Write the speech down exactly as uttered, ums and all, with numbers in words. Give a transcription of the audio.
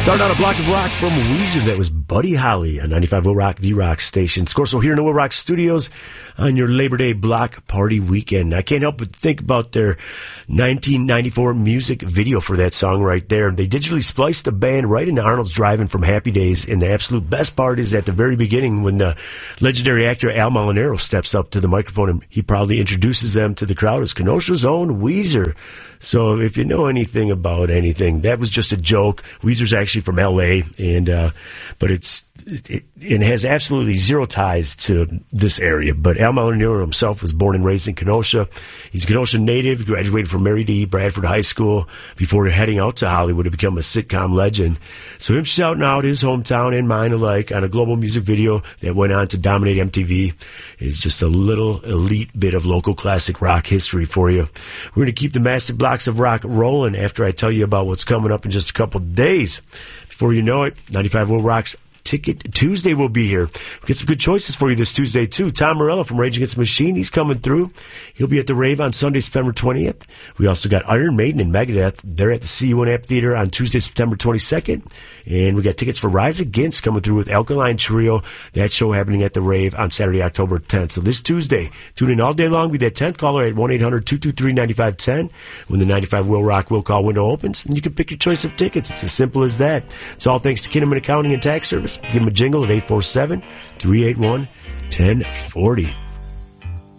Start out a block of rock from Weezer. That was Buddy Holly on ninety-five Will Rock, the Rock station. Scorso here in the Will Rock studios on your Labor Day block party weekend. I can't help but think about their nineteen ninety-four music video for that song right there. They digitally spliced the band right into Arnold's Drive-In from Happy Days, and the absolute best part is at the very beginning when the legendary actor Al Molinaro steps up to the microphone and he proudly introduces them to the crowd as Kenosha's own Weezer. So if you know anything about anything, that was just a joke. Weezer's actually from L A, and uh, but it's it, it has absolutely zero ties to this area. But Al Molinaro himself was born and raised in Kenosha. He's a Kenosha native. He graduated from Mary D. Bradford High School before heading out to Hollywood to become a sitcom legend. So him shouting out his hometown and mine alike on a global music video that went on to dominate M T V is just a little elite bit of local classic rock history for you. We're going to keep the massive blocks of rock rolling after I tell you about what's coming up in just a couple days. Before you know it, ninety-five Will Rock's Ticket Tuesday will be here. We'll get some good choices for you this Tuesday, too. Tom Morello from Rage Against the Machine, he's coming through. He'll be at the rave on Sunday, September twentieth. We also got Iron Maiden and Megadeth. They're at the C U N Amphitheater on Tuesday, September twenty-second. And we got tickets for Rise Against coming through with Alkaline Trio. That show happening at the rave on Saturday, October tenth. So this Tuesday, tune in all day long. Be that tenth caller at one eight hundred two two three nine five one zero when the ninety-five Will Rock Will Call window opens. And you can pick your choice of tickets. It's as simple as that. It's all thanks to Kinnaman Accounting and Tax Service. Give them a jingle at eight four seven, three eight one, one zero four zero.